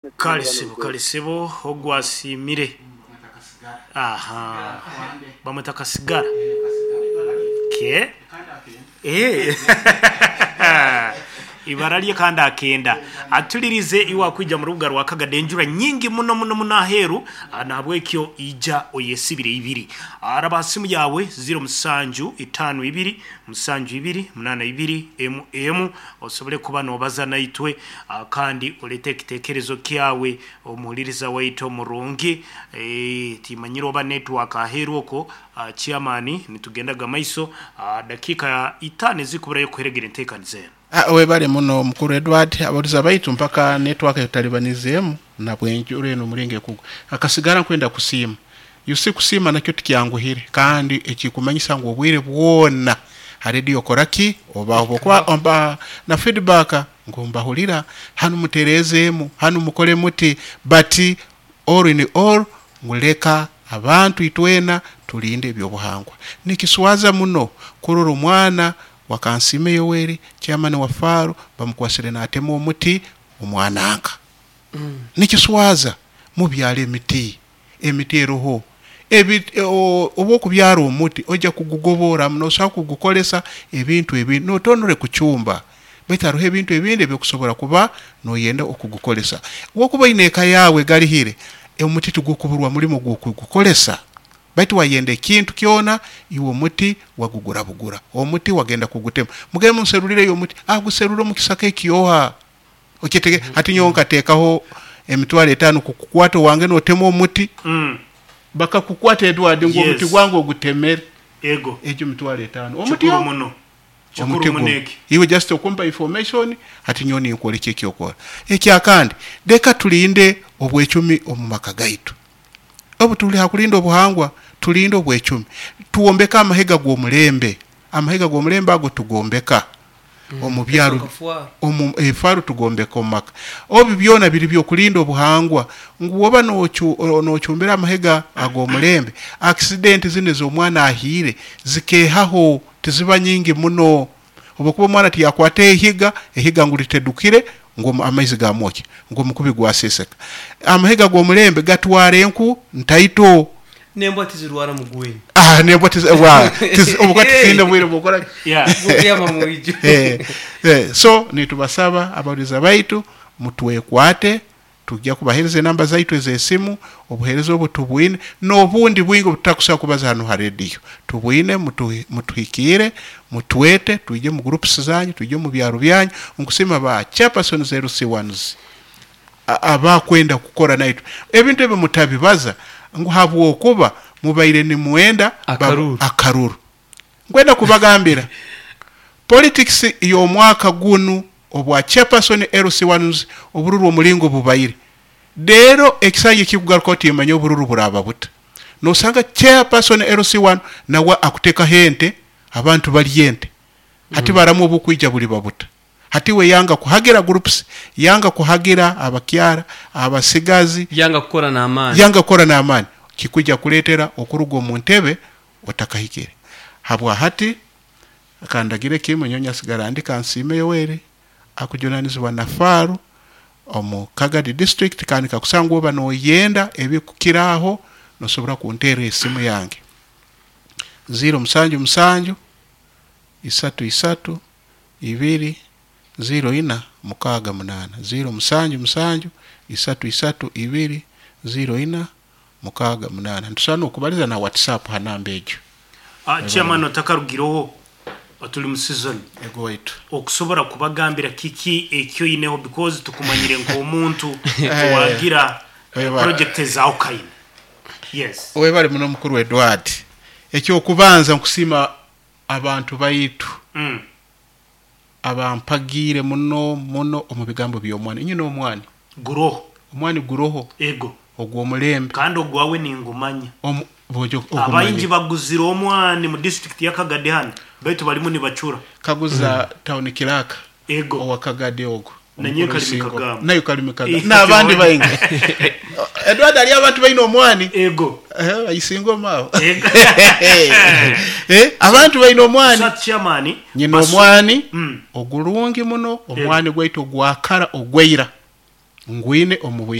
Kalisebo ogwasimire. Aha. Bamutaka sigara. Ke? Ibaraliye kandi akenda atulirize iwa kwijja mu rubuga rwa Kagadde enjura nyingi muno aheru nabwekyo ija oyesibire ibiri arabasimu yawe 0752 osobole kuba nobaza naitwe kandi olete kitekerezo kyawe omuliriza waito murungi timanyiro oba network aheru oko chairman nitugendaga maiso dakika 5 zikubura yo kuheregera entekanize. We bale muno mukuru Edward abaliza baitu mpaka network yotalibanizeemu na bwenjure no mulenge kugo akasigara kwenda kusima yusi kusima nakyo tikyanguhire kandi ekikumanyisa ngo obwire bwona radio koraki oba obokwa na feedback ngomba hulira hanu muterezeemu hanu mukole muti bati all in all nguleka abantu itwena tulinde ebyobuhangwa nikiswaza muno kururu mwana wakansime Yoweri chairman wa Faro bamukwasire na atemo omuti omwananka nikiswaza mu byale emiti eroho obo kubyaro omuti oja kugugobora muno sakugukolesa ebintu no tonore kuchumba betaruhe ebintu ebinde byokusobora kuba no yenda okugukolesa wokuba ineka yawe galihire omuti tugukuburwa mulimo gukukolesa baitu wayende kintu kiona iwo muti wagugura bugura omuti wagenda kugutema mugemu nserulire yo muti aguseruro mukisaka ekiyoha okitege ati nyonka tekaho emitwale 5 kukukwata wange no temo omuti baka kukwata Edward ngo muti gwangu ogutemere ego ejo mitwale 5 omuti muno chakuru muneki iwe just okumpa information ati nyoni nkole kyekyokola ekyakandi deka tulinde obwechumi omumaka gaitu obu tuli hakulinda obuhangwa tulinda obwechumi tuombeka amahega gwomulembe ago tugombeka omubyaro efaru tugombeka omaka obi byona biri byo kulinda obuhangwa nguoba nochumbira amahega agwomulembe accident zine zo mwana ahire zikehaho tiziba nyingi muno obukuba mwana tiyakwate ehiga ngulitedukire ngo amaizi gamoki ngo mukubi gwaseseka amahega gwomulembe gatware enku ntaito nembo tizirwara mugweni nembo tizwa obukati tinda bwire bukora bukiyama muijo so nitubasaba abaliza baitu mutwekwate tujja kubahereze namba zaitu ezesimu obuherezo obutubwine nobundi bwingo butakusa kubaza hano ha radio tubwine mutuhikire mutwete tuje mu groups zanyu tuje mu byaro byanyu nkusema ba chairperson 0C1s abakwenda kukora naitu ebintu ebe mutabibaza ngo habwo kuba mubaire ni muenda akaruru ngwenda kubagambira politics yo mwaka gunu obwa chairperson LC1s obururu omulingo bubaire dero ekisanje kikugaruka timanyo obururu buraba buta no sanga chairperson LC1 nawa akuteka hente abantu bali yente hati baramu obukwijja buli babuta hati we yanga kuhagira groups yanga kuhagira abakyara abasigazi yanga kukora na amani kikujja kuletera okurugo mu ntebe otakahikire habwa hati akandagire kimwe nyonya sigara andika nsime Yoweri akujonanizwa na Faro omu Kagadde district kandi kakusanga oba no yenda ebikukiraho no sobora kuntere esimu yange 0 3 2 0 mukaga munana 0 3 2 mukaga munana ntusana okubaliza na WhatsApp hanamba ejo chairman otakarugiroho atuli mu season ego waitu okusobora kubagambira kiki ekyo ineho because tukumanyire ngo omuntu wagira project zawo kaine yes owe bali muno mukuru Edward ekyo kubanza nkusima abantu baitu abampagire muno omubigambo by'omwana nyine omwani guroho ego ogwo mulembe kandi ogwawe ningumanya abayinji baguzira omwani mu district ya Kagadde hano baitu balimu ni bachura kaguza town Kiraka ego owa Kagadde ogo nanyo kalimikaga nayo kalimikaga nabandi bayinga Edward ali abantu bayino omwani ego ayisingo mawo abantu bayino omwani chairman nyino omwani ogulungi muno omwani gwaito gwakara ogweira ngwine omubuye